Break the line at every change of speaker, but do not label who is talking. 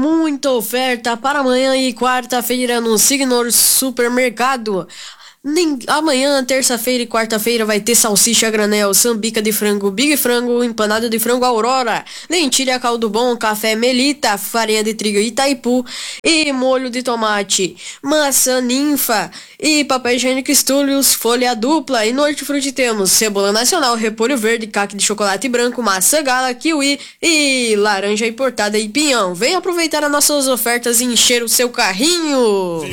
muita oferta para amanhã e quarta-feira no Signor Supermercado. Amanhã, terça-feira e quarta-feira vai ter salsicha granel, sambica de frango, big frango, empanada de frango Aurora, lentilha caldo bom, café Melita, farinha de trigo Itaipu e molho de tomate, maçã ninfa e papel higiênico Estúlios, folha dupla. E no hortifruti temos cebola nacional, repolho verde, caque de chocolate branco, maçã gala, kiwi e laranja importada e pinhão. Venha aproveitar as nossas ofertas e encher o seu carrinho!